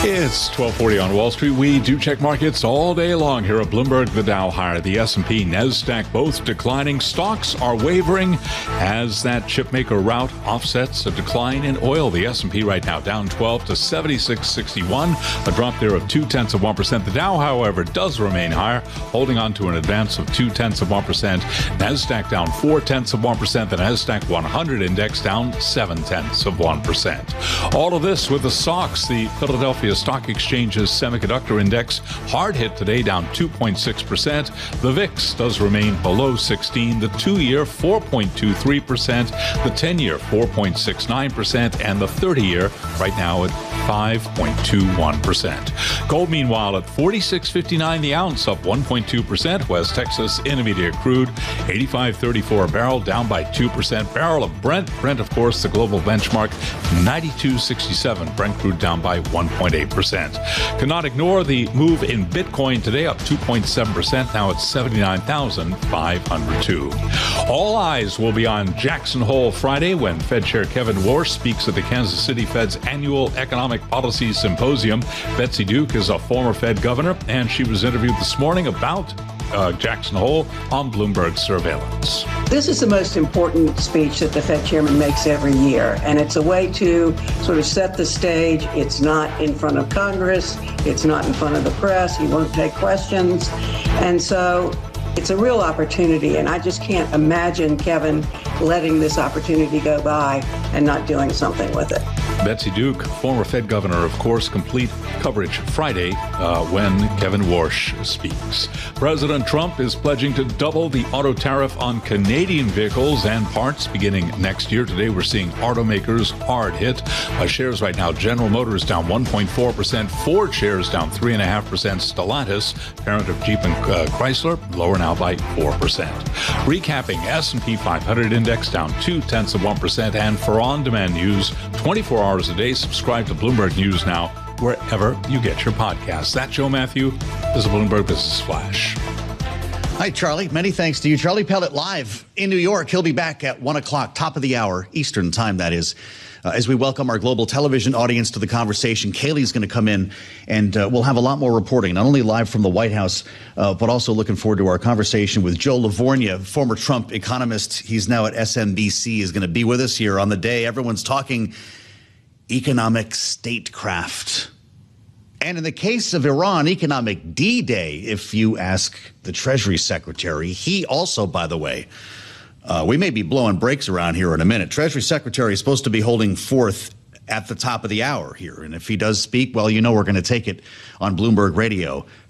It's 1240 on Wall Street. We do check markets all day long here at Bloomberg. The Dow higher, the S&P, NASDAQ both declining. Stocks are wavering as that chipmaker rout offsets a decline in oil. The S&P right now down 12 to 76.61, a drop there of 0.2%. The Dow, however, does remain higher, holding on to an advance of 0.2%. NASDAQ down 0.4%. The NASDAQ 100 index down 0.7%. All of this with the SOX, the Philadelphia Stock Exchange's semiconductor index, hard hit today, down 2.6%. The VIX does remain below 16. The 2-year 4.23%, the 10-year 4.69%, and the 30-year right now at 5.21%. Gold, meanwhile, at $46.59 the ounce, up 1.2%. West Texas Intermediate crude 85.34 a barrel, down by 2%. Barrel of Brent, of course, the global benchmark, 92.67. Brent crude down by 1.8%. Cannot ignore the move in Bitcoin today, up 2.7%. Now it's 79,502. All eyes will be on Jackson Hole Friday when Fed Chair Kevin Warsh speaks at the Kansas City Fed's annual Economic Policy Symposium. Betsy Duke is a former Fed governor, and she was interviewed this morning about Jackson Hole on Bloomberg Surveillance. This is the most important speech that the Fed chairman makes every year, and it's a way to sort of set the stage. It's not in front of Congress. It's not in front of the press. He won't take questions. And so it's a real opportunity, and I just can't imagine Kevin letting this opportunity go by and not doing something with it. Betsy Duke, former Fed governor, of course. Complete coverage Friday when Kevin Warsh speaks. President Trump is pledging to double the auto tariff on Canadian vehicles and parts beginning next year. Today, we're seeing automakers hard hit. Shares right now, General Motors down 1.4%. Ford shares down 3.5%. Stellantis, parent of Jeep and Chrysler, lower now by 4%. Recapping, S&P 500 index down 0.2%. And for on-demand news, 24 hours a day, subscribe to Bloomberg News Now wherever you get your podcasts. That's Joe Matthew. This is a Bloomberg Business Flash. Hi, Charlie. Many thanks to you. Charlie Pellet live in New York. He'll be back at 1 o'clock, top of the hour, Eastern time, that is. As we welcome our global television audience to the conversation, Kayleigh's going to come in, and we'll have a lot more reporting, not only live from the White House, but also looking forward to our conversation with Joe Livornia, former Trump economist. He's now at SMBC, is going to be with us here on the day. Everyone's talking economic statecraft. And in the case of Iran, economic D-Day, if you ask the Treasury Secretary. He also, by the way, we may be blowing brakes around here in a minute. Treasury Secretary is supposed to be holding forth at the top of the hour here. And if he does speak, well, you know we're going to take it on Bloomberg Radio